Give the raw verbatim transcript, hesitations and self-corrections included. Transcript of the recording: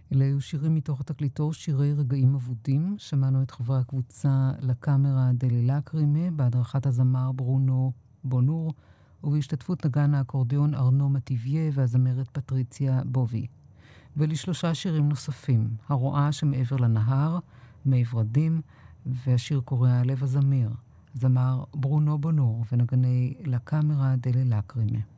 אלה היו שירים מתוך התקליטור שירי רגעים אבודים. שמענו את חברי הקבוצה לקאמרה דלי לקרימה בהדרכת הזמר ברונו בונור, ובהשתתפות נגן האקורדיון ארנו מטיביה והזמרת פטריציה בובי. ולשלושה שירים נוספים, הרואה שמעבר לנהר, מי ורדים, והשיר קורא הלב הזמיר, זמר ברונו בונור ונגני לקאמרה דלי לקרימה.